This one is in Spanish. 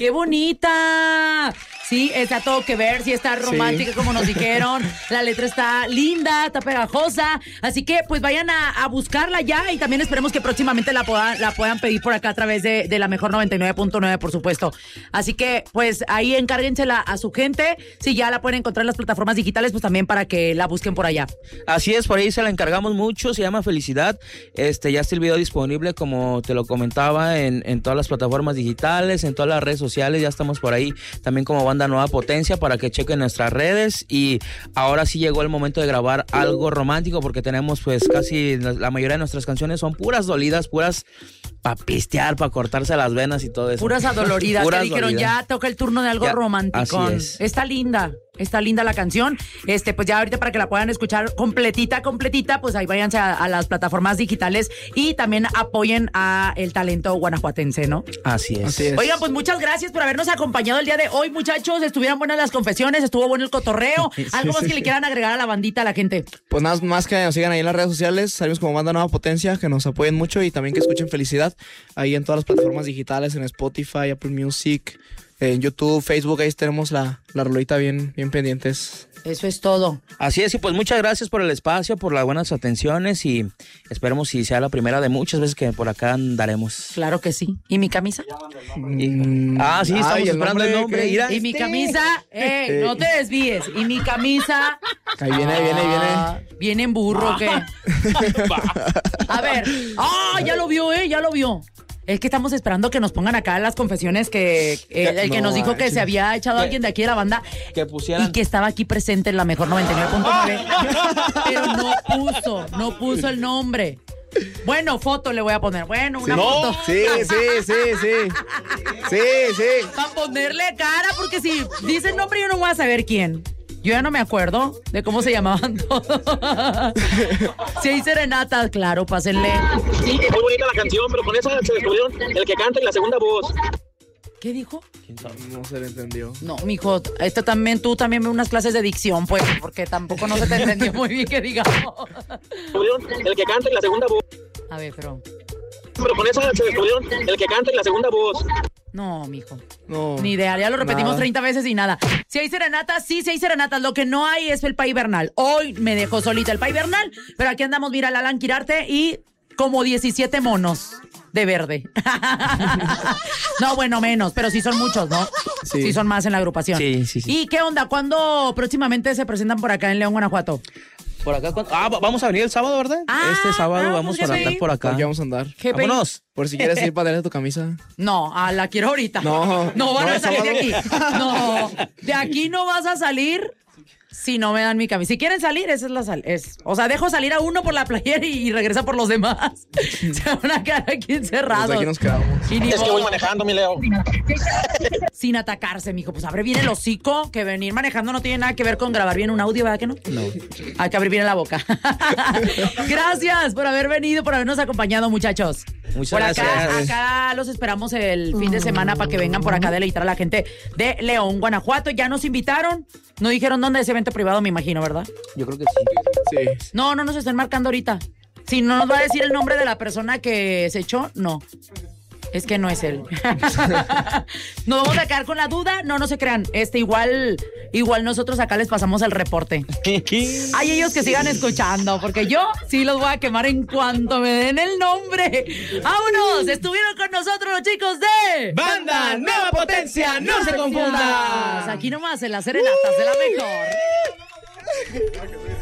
¡Qué bonita! Sí, está todo que ver, sí está romántica como nos dijeron. La letra está linda, está pegajosa. Así que pues vayan a buscarla ya y también esperemos que próximamente la puedan pedir por acá a través de la mejor 99.9, por supuesto. Así que pues ahí encárguensela a su gente. Si ya la pueden encontrar en las plataformas digitales, pues también para que la busquen por allá. Así es, por ahí se la encargamos mucho, se llama Felicidad. Ya está el video disponible, como te lo comentaba, en todas las plataformas digitales, en todas las redes sociales, ya estamos por ahí también como Banda Nueva Potencia para que chequen nuestras redes. Y ahora sí llegó el momento de grabar algo romántico porque tenemos pues casi la mayoría de nuestras canciones son puras dolidas, puras para pistear, para cortarse las venas y todo eso. Puras adoloridas, puras que dijeron dolidas. Ya toca el turno de algo romántico. Así es. Está linda la canción. Pues ya ahorita para que la puedan escuchar completita, pues ahí váyanse a las plataformas digitales y también apoyen a el talento guanajuatense, ¿no? Así es. Oigan, pues muchas gracias por habernos acompañado el día de hoy, muchachos. Estuvieron buenas las confesiones, estuvo bueno el cotorreo. ¿Algo más que le quieran agregar a la bandita, a la gente? Pues nada más que nos sigan ahí en las redes sociales. Salimos como Banda Nueva Potencia, que nos apoyen mucho y también que escuchen Felicidad ahí en todas las plataformas digitales, en Spotify, Apple Music, en YouTube, Facebook. Ahí tenemos la rolita bien pendientes. Eso es todo. Así es, y pues muchas gracias por el espacio, por las buenas atenciones y esperemos si sea la primera de muchas veces que por acá andaremos. Claro que sí. ¿Y mi camisa? Sí, estamos esperando el nombre. Mira, y mi camisa, no te desvíes. Y mi camisa. Ahí viene. Viene en burro, ¿qué? A ver. Ya lo vio, ya lo vio. Es que estamos esperando que nos pongan acá las confesiones que el que nos dijo que se había echado alguien de aquí de la banda que pusieran y que estaba aquí presente en la mejor 99.9, pero no puso el nombre. Bueno, foto le voy a poner. Bueno, una foto. Sí. Para ponerle cara, porque si dice el nombre yo no voy a saber quién. Yo ya no me acuerdo de cómo se llamaban todos. Si hay serenatas, claro, pásenle. Sí, muy bonita la canción, pero con esa se descubrieron el que canta y la segunda voz. ¿Qué dijo? No se le entendió. No, mijo, tú también ve unas clases de dicción, pues, porque tampoco no se te entendió muy bien que digamos. Descubrieron el que canta y la segunda voz. A ver, pero con esa se descubrieron el que canta y la segunda voz. No, mijo. No. Ni idea, ya lo repetimos Nada. 30 veces y nada. Si hay serenatas, sí hay serenatas. Lo que no hay es el Pay Bernal. Hoy me dejó solita el Pay Bernal, pero aquí andamos, mira, la Alan Quirarte y como 17 monos de verde. No, bueno, menos, pero sí son muchos, ¿no? Sí son más en la agrupación. Sí. ¿Y qué onda? ¿Cuándo próximamente se presentan por acá en León, Guanajuato? Por acá, vamos a venir el sábado, ¿verdad? Este sábado vamos pues a andar por acá. Aquí vamos a andar. Vámonos. Por si quieres ir para darle tu camisa. No, la quiero ahorita. No van a es salir de sábado. aquí. No, de aquí no vas a salir si no me dan mi camisa. Si quieren salir, esa es la o sea, dejo salir a uno por la playera y regresa por los demás. Se van a quedar aquí encerrados. Pues aquí nos quedamos. Y ni Es que modo. voy manejando, mi Leo. Sin atacarse, mijo. Pues abre bien el hocico, que venir manejando no tiene nada que ver con grabar bien un audio, ¿verdad que no? No. Hay que abrir bien la boca. Gracias por haber venido, por habernos acompañado, muchachos. Muchas por acá, gracias. acá los esperamos el fin de semana para que vengan por acá a deleitar a la gente de León, Guanajuato. Ya nos invitaron. No dijeron dónde es evento privado, me imagino, ¿verdad? Yo creo que sí. Sí. No nos estén marcando ahorita. Si no nos va a decir el nombre de la persona que se echó, no. Es que no es él. Nos vamos a quedar con la duda. No se crean. Igual nosotros acá les pasamos el reporte. Hay ellos que sigan escuchando, porque yo sí los voy a quemar en cuanto me den el nombre. ¡Vámonos! Estuvieron con nosotros los chicos de Banda Nueva Potencia, no se confundan. Aquí nomás en las serenatas de la mejor.